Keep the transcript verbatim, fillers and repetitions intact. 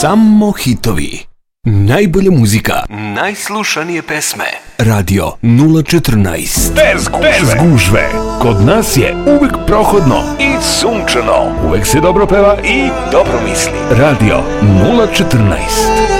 Samo hitovi. Najbolja muzika. Najslušanije pesme. Radio nula četrnaest. Bez gužve. Bez gužve. Kod nas je uvek prohodno i sunčano. Uvek se dobro peva i dobro misli. Radio nula četrnaest.